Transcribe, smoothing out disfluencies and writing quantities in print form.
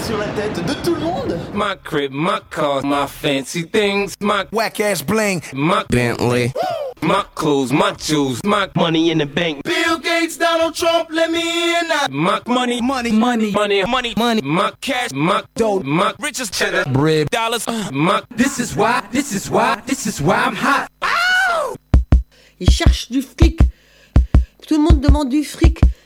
sur la tête de tout le monde. My crib, my car, my fancy things, my whack ass bling, my Bentley, my clothes, my jewels, my money in the bank. Bill Gates, Donald Trump, let me in. My money, money, money, money, money, money, my cash, my dough, my richest cheddar, bread, dollars, my. This is why I'm hot. Ils cherchent du fric. Tout le monde demande du fric.